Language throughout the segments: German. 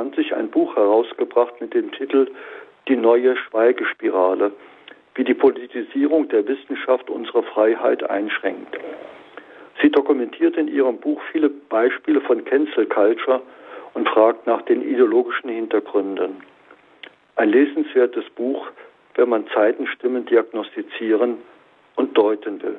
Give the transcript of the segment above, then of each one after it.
2020 ein Buch herausgebracht mit dem Titel Die neue Schweigespirale, wie die Politisierung der Wissenschaft unsere Freiheit einschränkt. Sie dokumentiert in ihrem Buch viele Beispiele von Cancel Culture und fragt nach den ideologischen Hintergründen. Ein lesenswertes Buch, wenn man Zeitenstimmen diagnostizieren und deuten will.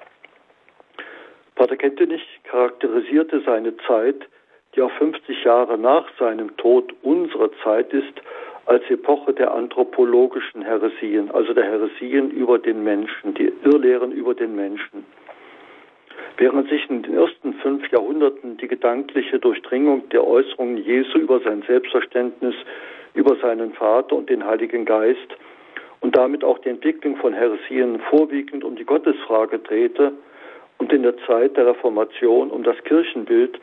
Pater Kentenich charakterisierte seine Zeit, die auch 50 Jahre nach seinem Tod unsere Zeit ist, als Epoche der anthropologischen Häresien, also der Häresien über den Menschen, die Irrlehren über den Menschen. Während sich in den ersten 5 Jahrhunderten die gedankliche Durchdringung der Äußerungen Jesu über sein Selbstverständnis, über seinen Vater und den Heiligen Geist und damit auch die Entwicklung von Häresien vorwiegend um die Gottesfrage drehte und in der Zeit der Reformation um das Kirchenbild,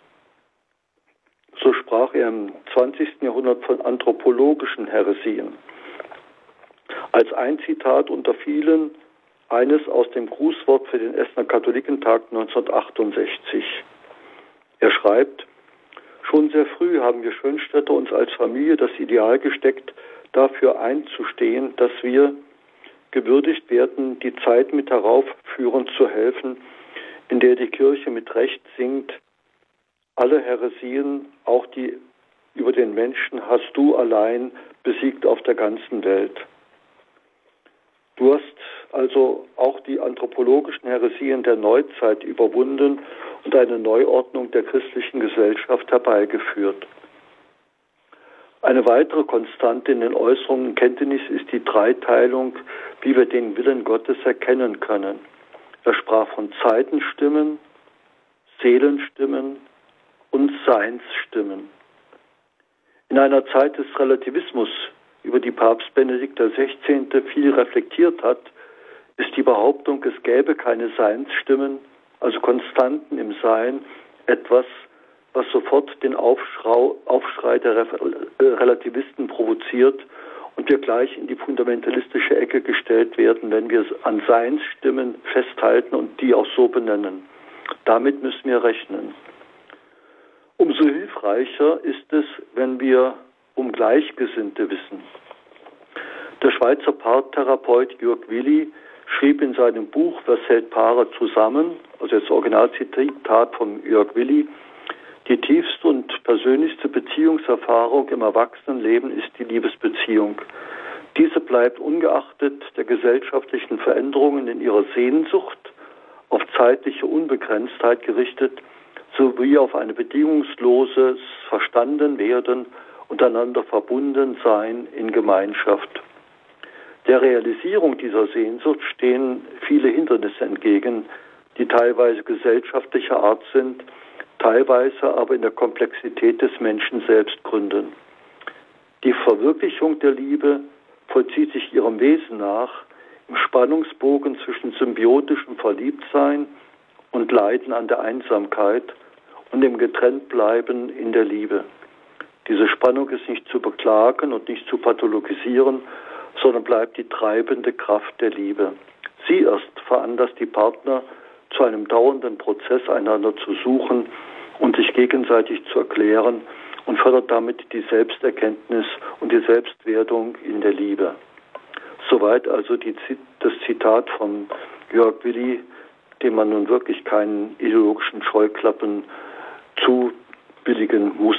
so sprach er im 20. Jahrhundert von anthropologischen Häresien. Als ein Zitat unter vielen, eines aus dem Grußwort für den Essener Katholikentag 1968. Er schreibt: Schon sehr früh haben wir Schönstädter uns als Familie das Ideal gesteckt, dafür einzustehen, dass wir gewürdigt werden, die Zeit mit heraufführend zu helfen, in der die Kirche mit Recht singt: Alle Häresien, auch die über den Menschen, hast du allein besiegt auf der ganzen Welt. Du hast also auch die anthropologischen Häresien der Neuzeit überwunden und eine Neuordnung der christlichen Gesellschaft herbeigeführt. Eine weitere Konstante in den Äußerungen Kentenichs ist die Dreiteilung, wie wir den Willen Gottes erkennen können. Er sprach von Zeitenstimmen, Seelenstimmen und Seinsstimmen. In einer Zeit des Relativismus, über die Papst Benedikt XVI. Viel reflektiert hat, ist die Behauptung, es gäbe keine Seinsstimmen, also Konstanten im Sein, etwas, was sofort den Aufschrei der Relativisten provoziert und wir gleich in die fundamentalistische Ecke gestellt werden, wenn wir an Seinsstimmen festhalten und die auch so benennen. Damit müssen wir rechnen. Umso hilfreicher ist es, wenn wir um Gleichgesinnte wissen. Der Schweizer Paartherapeut Jörg Willi schrieb in seinem Buch Was hält Paare zusammen, also das Originalzitat von Jörg Willi: Die tiefste und persönlichste Beziehungserfahrung im Erwachsenenleben ist die Liebesbeziehung. Diese bleibt ungeachtet der gesellschaftlichen Veränderungen in ihrer Sehnsucht auf zeitliche Unbegrenztheit gerichtet, sowie auf ein bedingungsloses Verstandenwerden und einander verbunden sein in Gemeinschaft. Der Realisierung dieser Sehnsucht stehen viele Hindernisse entgegen, die teilweise gesellschaftlicher Art sind, teilweise aber in der Komplexität des Menschen selbst gründen. Die Verwirklichung der Liebe vollzieht sich ihrem Wesen nach im Spannungsbogen zwischen symbiotischem Verliebtsein und Leiden an der Einsamkeit und dem Getrenntbleiben in der Liebe. Diese Spannung ist nicht zu beklagen und nicht zu pathologisieren, sondern bleibt die treibende Kraft der Liebe. Sie erst veranlasst die Partner zu einem dauernden Prozess, einander zu suchen und sich gegenseitig zu erklären und fördert damit die Selbsterkenntnis und die Selbstwertung in der Liebe. Soweit also das Zitat von Jörg Willi, dem man nun wirklich keinen ideologischen Scheuklappen zubilligen muss.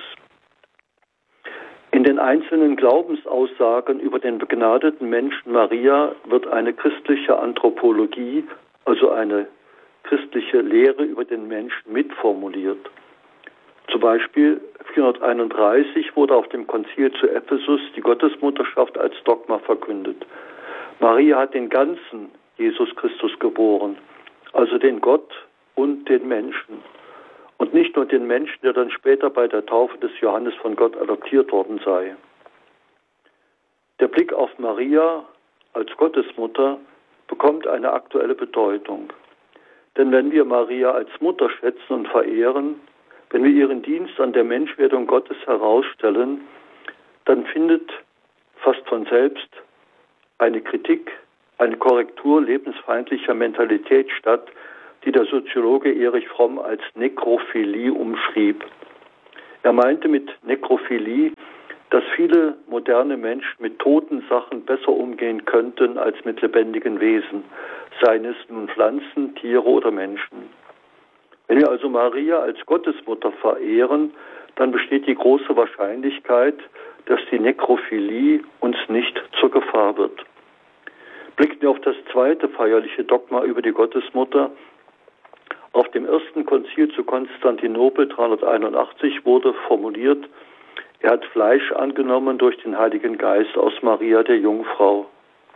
In den einzelnen Glaubensaussagen über den begnadeten Menschen Maria wird eine christliche Anthropologie, also eine christliche Lehre über den Menschen mitformuliert. Zum Beispiel 431 wurde auf dem Konzil zu Ephesus die Gottesmutterschaft als Dogma verkündet. Maria hat den ganzen Jesus Christus geboren, also den Gott und den Menschen. Und nicht nur den Menschen, der dann später bei der Taufe des Johannes von Gott adoptiert worden sei. Der Blick auf Maria als Gottesmutter bekommt eine aktuelle Bedeutung. Denn wenn wir Maria als Mutter schätzen und verehren, wenn wir ihren Dienst an der Menschwerdung Gottes herausstellen, dann findet fast von selbst eine Kritik, eine Korrektur lebensfeindlicher Mentalität statt, die der Soziologe Erich Fromm als Nekrophilie umschrieb. Er meinte mit Nekrophilie, dass viele moderne Menschen mit toten Sachen besser umgehen könnten als mit lebendigen Wesen, seien es nun Pflanzen, Tiere oder Menschen. Wenn wir also Maria als Gottesmutter verehren, dann besteht die große Wahrscheinlichkeit, dass die Nekrophilie uns nicht zur Gefahr wird. Blicken wir auf das zweite feierliche Dogma über die Gottesmutter. Auf dem ersten Konzil zu Konstantinopel 381 wurde formuliert: Er hat Fleisch angenommen durch den Heiligen Geist aus Maria der Jungfrau.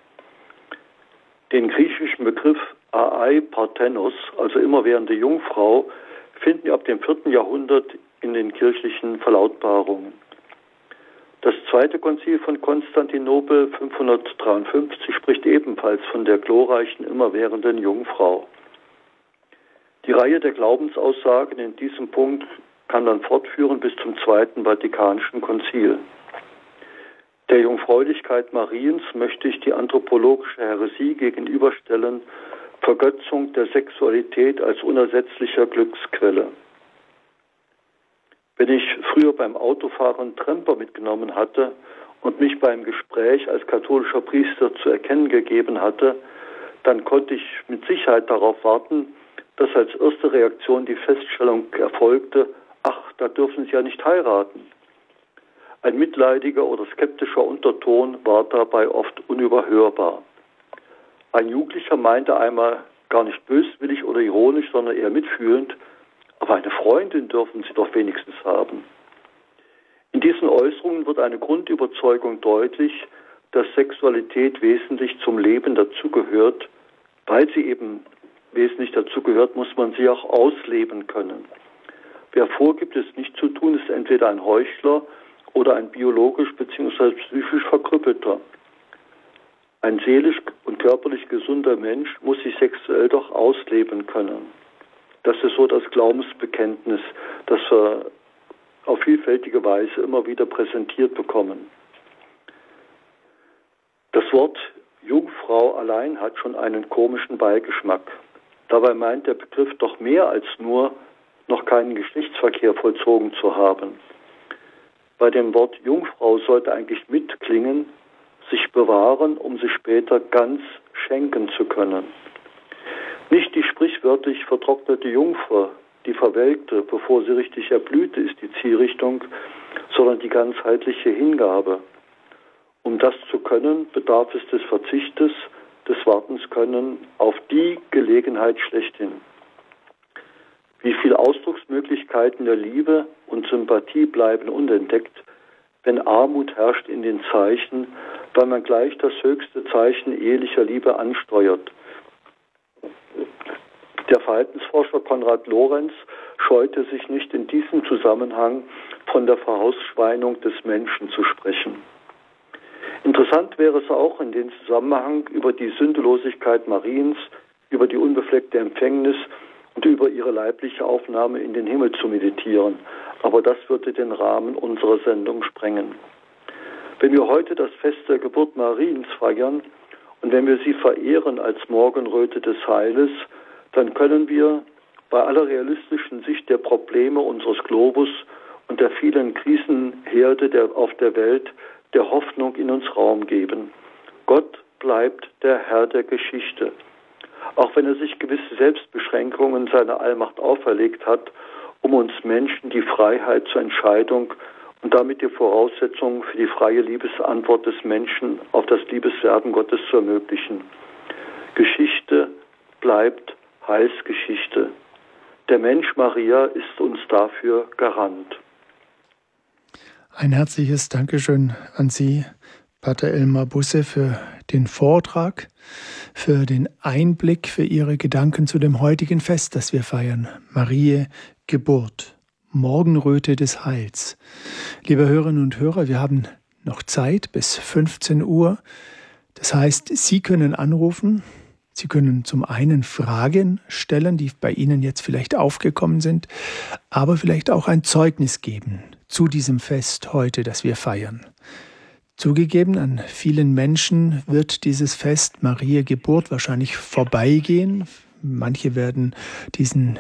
Den griechischen Begriff Ai Parthenos, also immerwährende Jungfrau, finden wir ab dem 4. Jahrhundert in den kirchlichen Verlautbarungen. Das zweite Konzil von Konstantinopel 553 spricht ebenfalls von der glorreichen immerwährenden Jungfrau. Die Reihe der Glaubensaussagen in diesem Punkt kann dann fortführen bis zum Zweiten Vatikanischen Konzil. Der Jungfräulichkeit Mariens möchte ich die anthropologische Häresie gegenüberstellen, Vergötzung der Sexualität als unersetzlicher Glücksquelle. Wenn ich früher beim Autofahren Tremper mitgenommen hatte und mich beim Gespräch als katholischer Priester zu erkennen gegeben hatte, dann konnte ich mit Sicherheit darauf warten, dass als erste Reaktion die Feststellung erfolgte: Ach, da dürfen Sie ja nicht heiraten. Ein mitleidiger oder skeptischer Unterton war dabei oft unüberhörbar. Ein Jugendlicher meinte einmal gar nicht böswillig oder ironisch, sondern eher mitfühlend: Aber eine Freundin dürfen Sie doch wenigstens haben. In diesen Äußerungen wird eine Grundüberzeugung deutlich, dass Sexualität wesentlich zum Leben dazugehört. Weil sie eben wesentlich dazugehört, muss man sie auch ausleben können. Wer vorgibt, es nicht zu tun, ist entweder ein Heuchler oder ein biologisch bzw. psychisch Verkrüppelter. Ein seelisch und körperlich gesunder Mensch muss sich sexuell doch ausleben können. Das ist so das Glaubensbekenntnis, das wir auf vielfältige Weise immer wieder präsentiert bekommen. Das Wort Jungfrau allein hat schon einen komischen Beigeschmack. Dabei meint der Begriff doch mehr als nur, noch keinen Geschlechtsverkehr vollzogen zu haben. Bei dem Wort Jungfrau sollte eigentlich mitklingen: sich bewahren, um sich später ganz schenken zu können. Nicht die sprichwörtlich vertrocknete Jungfer, die verwelkte, bevor sie richtig erblühte, ist die Zielrichtung, sondern die ganzheitliche Hingabe. Um das zu können, bedarf es des Verzichtes, des Wartenskönnen auf die Gelegenheit schlechthin. Wie viele Ausdrucksmöglichkeiten der Liebe und Sympathie bleiben unentdeckt, wenn Armut herrscht in den Zeichen, weil man gleich das höchste Zeichen ehelicher Liebe ansteuert. Der Verhaltensforscher Konrad Lorenz scheute sich nicht, in diesem Zusammenhang von der Verhausschweinung des Menschen zu sprechen. Interessant wäre es auch, in dem Zusammenhang über die Sündelosigkeit Mariens, über die unbefleckte Empfängnis und über ihre leibliche Aufnahme in den Himmel zu meditieren. Aber das würde den Rahmen unserer Sendung sprengen. Wenn wir heute das Fest der Geburt Mariens feiern und wenn wir sie verehren als Morgenröte des Heiles, dann können wir bei aller realistischen Sicht der Probleme unseres Globus und der vielen Krisenherde auf der Welt der Hoffnung in uns Raum geben. Gott bleibt der Herr der Geschichte. Auch wenn er sich gewisse Selbstbeschränkungen seiner Allmacht auferlegt hat, um uns Menschen die Freiheit zur Entscheidung und damit die Voraussetzung für die freie Liebesantwort des Menschen auf das Liebeswerden Gottes zu ermöglichen. Geschichte bleibt Heilsgeschichte. Der Mensch Maria ist uns dafür Garant. Ein herzliches Dankeschön an Sie, Pater Elmar Busse, für den Vortrag, für den Einblick, für Ihre Gedanken zu dem heutigen Fest, das wir feiern. Mariä Geburt, Morgenröte des Heils. Liebe Hörerinnen und Hörer, wir haben noch Zeit bis 15 Uhr. Das heißt, Sie können anrufen. Sie können zum einen Fragen stellen, die bei Ihnen jetzt vielleicht aufgekommen sind, aber vielleicht auch ein Zeugnis geben zu diesem Fest heute, das wir feiern. Zugegeben, an vielen Menschen wird dieses Fest Mariä Geburt wahrscheinlich vorbeigehen. Manche werden diesen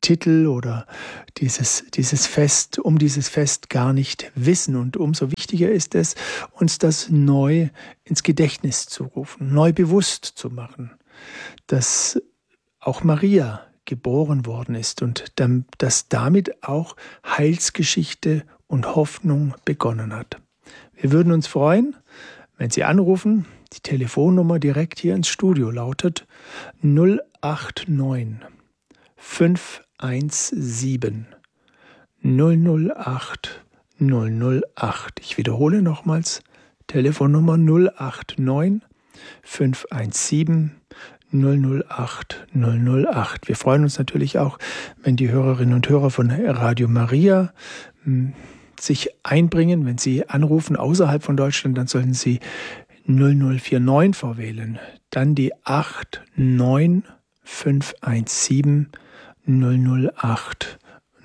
Titel oder dieses Fest, um dieses Fest gar nicht wissen. Und umso wichtiger ist es, uns das neu ins Gedächtnis zu rufen, neu bewusst zu machen, dass auch Maria geboren worden ist und dass damit auch Heilsgeschichte und Hoffnung begonnen hat. Wir würden uns freuen, wenn Sie anrufen. Die Telefonnummer direkt hier ins Studio lautet 089 517 008 008. Ich wiederhole nochmals, Telefonnummer 089 517 008 008. Wir freuen uns natürlich auch, wenn die Hörerinnen und Hörer von Radio Maria sich einbringen. Wenn Sie anrufen außerhalb von Deutschland, dann sollten Sie 0049 vorwählen. Dann die 89 517 008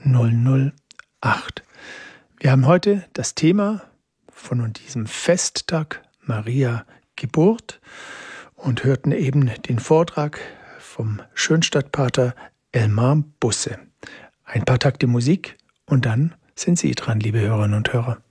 008. Wir haben heute das Thema von diesem Festtag Maria Geburt und hörten eben den Vortrag vom Schönstadtpater Elmar Busse. Ein paar Takte Musik und dann sind Sie dran, liebe Hörerinnen und Hörer.